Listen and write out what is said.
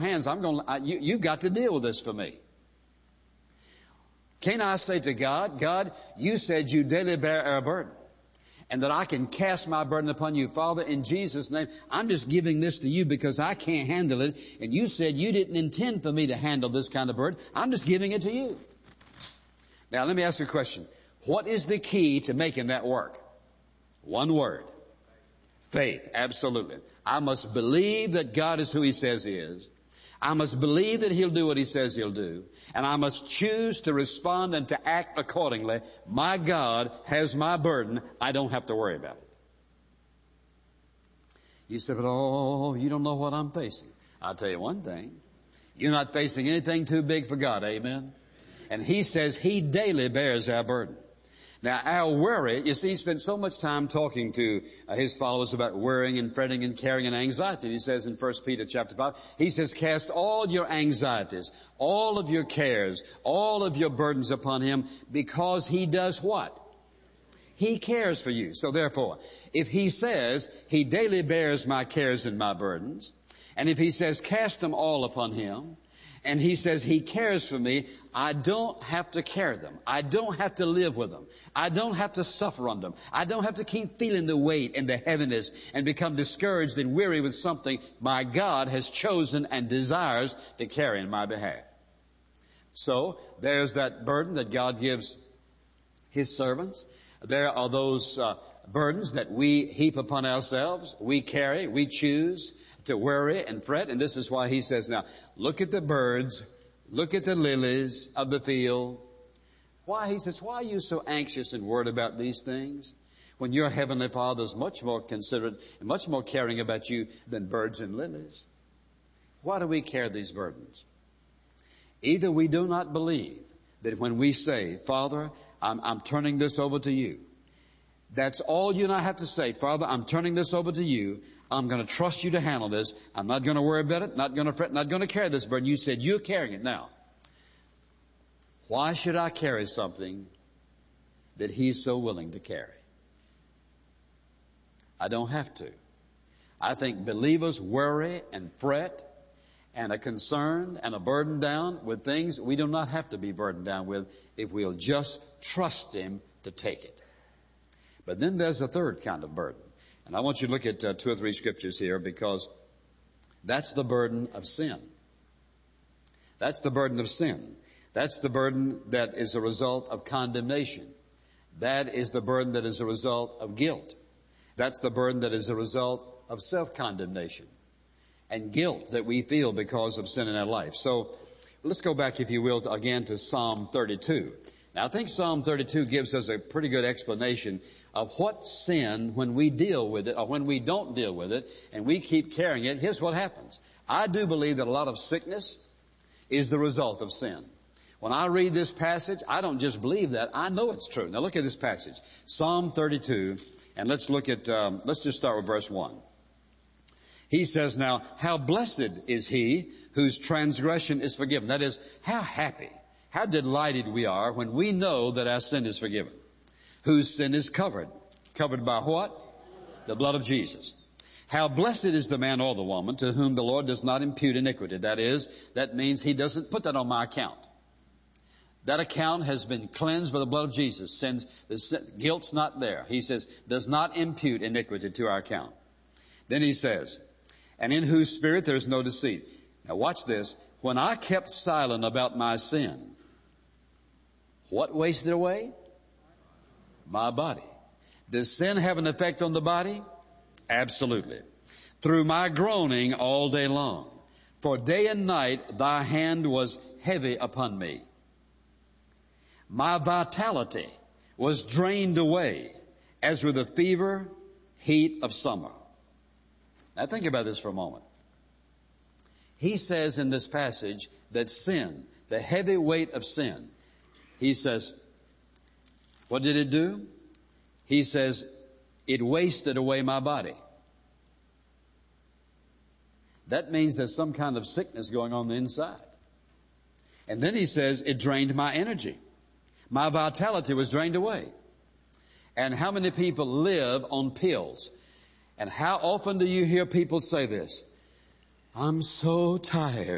hands. You've got to deal with this for me. Can I say to God, God, you said you daily bear our burden, and that I can cast my burden upon you. Father, in Jesus' name, I'm just giving this to you because I can't handle it. And you said you didn't intend for me to handle this kind of burden. I'm just giving it to you. Now, let me ask you a question. What is the key to making that work? One word. Faith. Absolutely. I must believe that God is who He says He is. I must believe that He'll do what He says He'll do. And I must choose to respond and to act accordingly. My God has my burden. I don't have to worry about it. You say, but you don't know what I'm facing. I'll tell you one thing. You're not facing anything too big for God. Amen. And He says He daily bears our burden. Now, our worry, you see, He spent so much time talking to His followers about worrying and fretting and carrying and anxiety. He says in 1 Peter chapter 5, He says, cast all your anxieties, all of your cares, all of your burdens upon Him, because He does what? He cares for you. So therefore, if He says, He daily bears my cares and my burdens, and if He says, cast them all upon Him, and He says He cares for me, I don't have to carry them. I don't have to live with them. I don't have to suffer on them. I don't have to keep feeling the weight and the heaviness and become discouraged and weary with something my God has chosen and desires to carry in my behalf. So there's that burden that God gives His servants. There are those burdens that we heap upon ourselves, we carry, we choose to worry and fret. And this is why He says, now, look at the birds, look at the lilies of the field. Why? He says, why are you so anxious and worried about these things when your Heavenly Father is much more considerate and much more caring about you than birds and lilies? Why do we carry these burdens? Either we do not believe that when we say, Father, I'm turning this over to you. That's all you and I have to say. Father, I'm turning this over to you. I'm going to trust you to handle this. I'm not going to worry about it, not going to fret, not going to carry this burden. You said you're carrying it now. Why should I carry something that He's so willing to carry? I don't have to. I think believers worry and fret and are concerned and are burdened down with things we do not have to be burdened down with if we'll just trust Him to take it. But then there's a third kind of burden. And I want you to look at 2 or 3 scriptures here, because that's the burden of sin. That's the burden of sin. That's the burden that is a result of condemnation. That is the burden that is a result of guilt. That's the burden that is a result of self-condemnation and guilt that we feel because of sin in our life. So let's go back, if you will, again to Psalm 32. Now, I think Psalm 32 gives us a pretty good explanation of what sin, when we deal with it or when we don't deal with it and we keep carrying it, here's what happens. I do believe that a lot of sickness is the result of sin. When I read this passage, I don't just believe that. I know it's true. Now, look at this passage. Psalm 32, and let's just start with verse 1. He says, now, how blessed is he whose transgression is forgiven. That is, how happy, how delighted we are when we know that our sin is forgiven. Whose sin is covered. Covered by what? The blood of Jesus. How blessed is the man or the woman to whom the Lord does not impute iniquity. That means He doesn't put that on my account. That account has been cleansed by the blood of Jesus. Guilt's not there. He says, does not impute iniquity to our account. Then He says, and in whose spirit there is no deceit. Now watch this. When I kept silent about my sin, what wasted away? My body. Does sin have an effect on the body? Absolutely. Through my groaning all day long. For day and night thy hand was heavy upon me. My vitality was drained away as with the fever heat of summer. Now think about this for a moment. He says in this passage that sin, the heavy weight of sin, he says, what did it do? He says, it wasted away my body. That means there's some kind of sickness going on the inside. And then he says, it drained my energy. My vitality was drained away. And how many people live on pills? And how often do you hear people say this? I'm so tired.